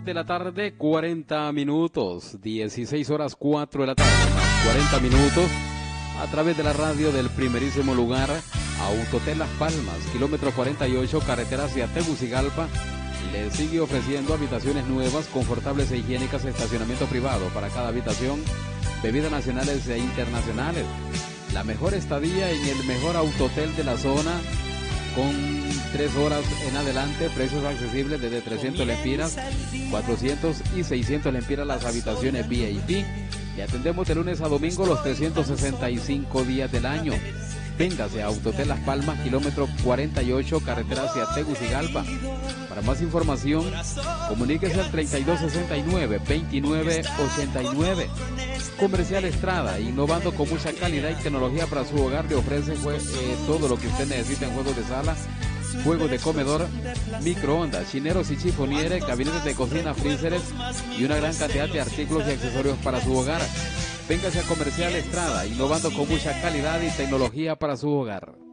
de la tarde, 40 minutos. 16 horas 4 de la tarde, más 40 minutos. A través de la radio del primerísimo lugar, Autotel Las Palmas, kilómetro 48, carretera hacia Tegucigalpa. Le sigue ofreciendo habitaciones nuevas, confortables e higiénicas, estacionamiento privado para cada habitación, bebidas nacionales e internacionales. La mejor estadía en el mejor autohotel de la zona, con 3 horas en adelante, precios accesibles desde 300 lempiras, 400 y 600 lempiras las habitaciones VIP. Le atendemos de lunes a domingo los 365 días del año. Véngase a Autotel Las Palmas, kilómetro 48, carretera hacia Tegucigalpa. Para más información, comuníquese al 3269-2989. Comercial Estrada, innovando con mucha calidad y tecnología para su hogar, le ofrece todo lo que usted necesita en juegos de sala, juegos de comedor, microondas, chineros y chifonieres, gabinetes de cocina, freezeres y una gran cantidad de artículos y accesorios para su hogar. Véngase a Comercial Estrada, innovando con mucha calidad y tecnología para su hogar.